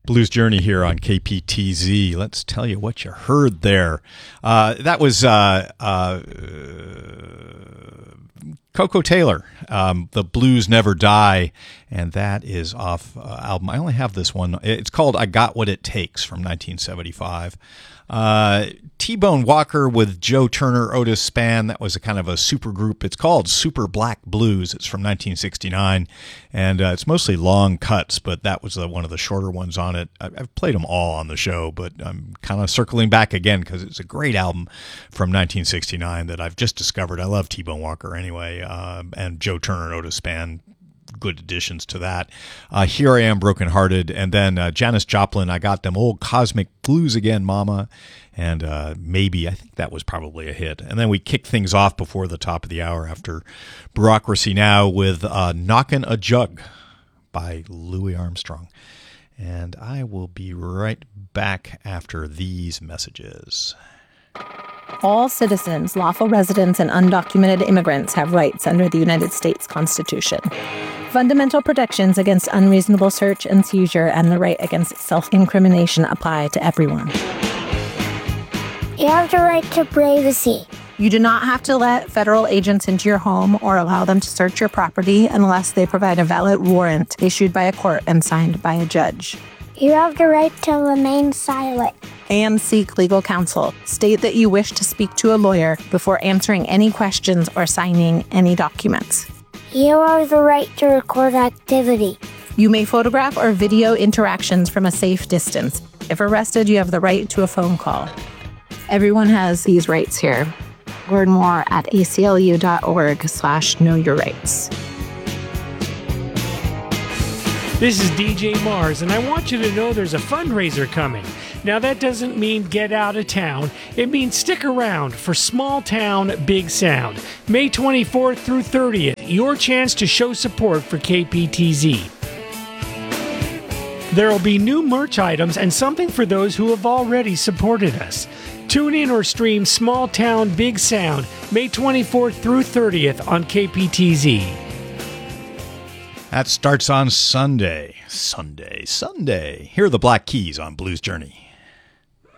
Blues Journey here on KPTZ. Let's tell you what you heard there. That was Coco Taylor, The Blues Never Die, and that is off album. I only have this one. It's called I Got What It Takes from 1975. T-Bone Walker with Joe Turner, Otis Spann. That was a kind of a super group. It's called Super Black Blues. It's from 1969, and it's mostly long cuts, but that was one of the shorter ones on it. I've played them all on the show, but I'm kind of circling back again because it's a great album from 1969 that I've just discovered. I love T-Bone Walker anyway, and Joe Turner and Otis Spann. Good additions to that. Here I Am Broken Hearted, and then Janis Joplin, I Got Them Old Cosmic Blues Again, Mama, and Maybe. I think that was probably a hit. And then we kicked things off before the top of the hour after Bureaucracy Now! With Knockin' a Jug by Louis Armstrong. And I will be right back after these messages. All citizens, lawful residents, and undocumented immigrants have rights under the United States Constitution. Fundamental protections against unreasonable search and seizure and the right against self-incrimination apply to everyone. You have the right to privacy. You do not have to let federal agents into your home or allow them to search your property unless they provide a valid warrant issued by a court and signed by a judge. You have the right to remain silent. And seek legal counsel. State that you wish to speak to a lawyer before answering any questions or signing any documents. You have the right to record activity. You may photograph or video interactions from a safe distance. If arrested, you have the right to a phone call. Everyone has these rights here. Learn more at aclu.org/knowyourrights. This is DJ Mars, and I want you to know there's a fundraiser coming. Now, that doesn't mean get out of town. It means stick around for Small Town Big Sound. May 24th through 30th, your chance to show support for KPTZ. There will be new merch items and something for those who have already supported us. Tune in or stream Small Town Big Sound, May 24th through 30th on KPTZ. That starts on Sunday. Here are the Black Keys on Blues Journey.